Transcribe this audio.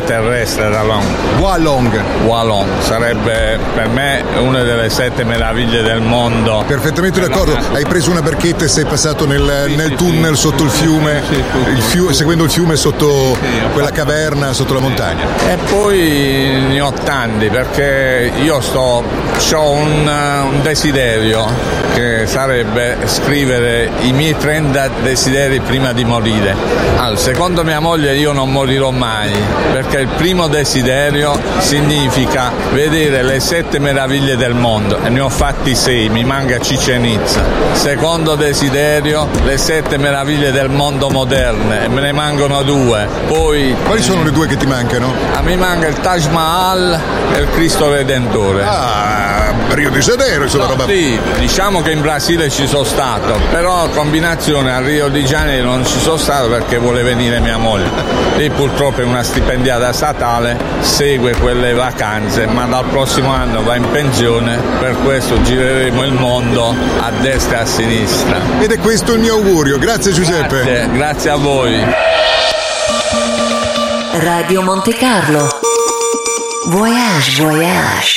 terrestre Wallong sarebbe per me una delle 7 meraviglie del mondo. Perfettamente d'accordo. Hai preso una barchetta e sei passato nel tunnel sotto il fiume, seguendo il fiume sotto quella caverna, sotto la montagna. E poi ne ho tanti, perché io ho un desiderio, che sarebbe scrivere i miei 30 desideri prima di morire. Allora, secondo mia moglie io non morirò mai, perché il primo desiderio significa vedere le 7 meraviglie del mondo, e ne ho fatti 6, mi manca Chichén Itzá. Secondo desiderio, le 7 meraviglie del mondo moderne, e me ne mancano 2. Poi quali sono le 2 che ti mancano? Mi manca il Taj Mahal e il Cristo Redentore. Rio de Janeiro, insomma, roba. Sì, diciamo che in Brasile ci sono stato, però a combinazione a Rio de Janeiro non ci sono stato perché vuole venire mia moglie. Lei purtroppo è una stipendiata statale, segue quelle vacanze, ma dal prossimo anno va in pensione, per questo gireremo il mondo a destra e a sinistra. Ed è questo il mio augurio. Grazie Giuseppe. Grazie a voi. Radio Monte Carlo. Voyage.